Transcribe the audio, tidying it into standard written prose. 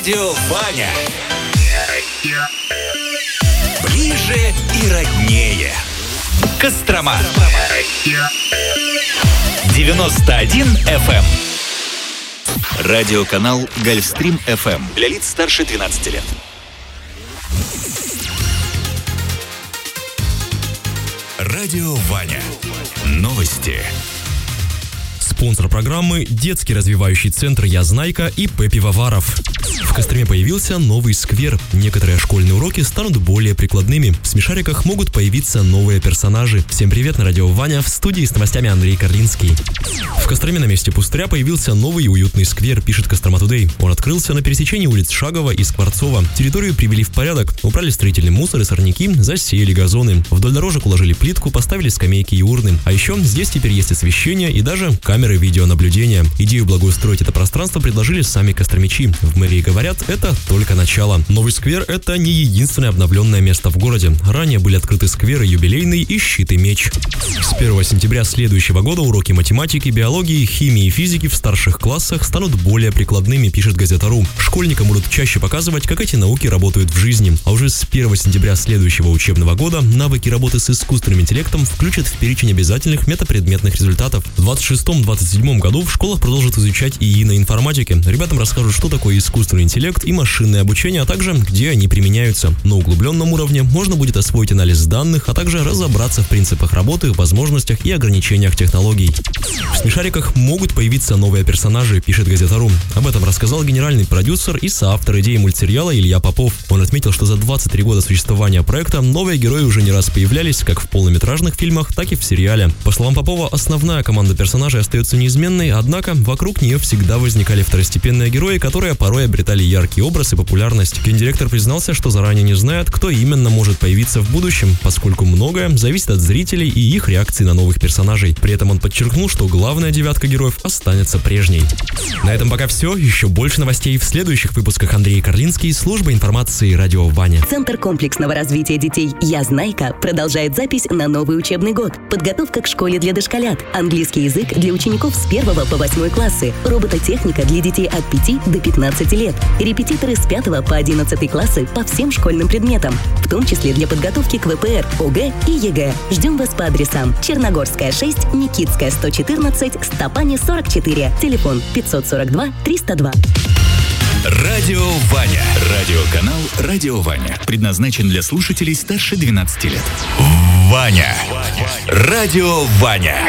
Радио Ваня. Ближе и роднее. Кострома. 91 FM. Радиоканал Гольфстрим FM. Для лиц старше 12 лет. Радио Ваня. Новости. Спонсор программы – детский развивающий центр «Язнайка» и Пивоваров. В Костроме появился новый сквер. Некоторые школьные уроки станут более прикладными. В смешариках могут появиться новые персонажи. Всем привет, на радио Ваня, в студии с новостями Андрей Карлинский. В Костроме на месте пустыря появился новый и уютный сквер, пишет Кострома Тудей. Он открылся на пересечении улиц Шагова и Скворцова. Территорию привели в порядок, убрали строительный мусор и сорняки, засеяли газоны. Вдоль дорожек уложили плитку, поставили скамейки и урны. А еще здесь теперь есть освещение и даже камеры видеонаблюдения. Идею благоустроить это пространство предложили сами костромичи. В мэрии говорят, это только начало. Новый сквер – это не единственное обновленное место в городе. Ранее были открыты скверы Юбилейный и Щит и Меч. С 1 сентября следующего года уроки математики, биологии, химии и физики в старших классах станут более прикладными, пишет Газета.ру. Школьникам будут чаще показывать, как эти науки работают в жизни. А уже с 1 сентября следующего учебного года навыки работы с искусственным интеллектом включат в перечень обязательных метапредметных результатов. В 26-27 году в школах продолжат изучать ИИ на информатике. Ребятам расскажут, что такое искусственный интеллект и машинное обучение, а также где они применяются. На углубленном уровне можно будет освоить анализ данных, а также разобраться в принципах работы, возможностях и ограничениях технологий. В смешариках могут появиться новые персонажи, пишет Газета.ру. Об этом рассказал генеральный продюсер и соавтор идеи мультсериала Илья Попов. Он отметил, что за 23 года существования проекта новые герои уже не раз появлялись как в полнометражных фильмах, так и в сериале. По словам Попова, основная команда персонажей остается неизменной, однако вокруг нее всегда возникали второстепенные герои, которые порой обретали яркий образ и популярность. Гендиректор признался, что заранее не знает, кто именно может появиться в будущем, поскольку многое зависит от зрителей и их реакции на новых персонажей. При этом он подчеркнул, что главная девятка героев останется прежней. На этом пока все. Еще больше новостей в следующих выпусках. Андрей Карлинский, служба информации Радио Ваня. Центр комплексного развития детей «Язнайка» продолжает запись на новый учебный год. Подготовка к школе для дошколят, английский язык для учеников с 1 по 8 классы, робототехника для детей от 5 до 15 лет, репетиторы с 5 по 11 классы по всем школьным предметам, в том числе для подготовки к ВПР, ОГЭ и ЕГЭ. Ждем вас по адресам: Черногорская, 6, Никитская, 114, Стопани, 44, телефон 542 302. Радио Ваня. Радиоканал Радио Ваня. Предназначен для слушателей старше 12 лет. Ваня. Радио Ваня.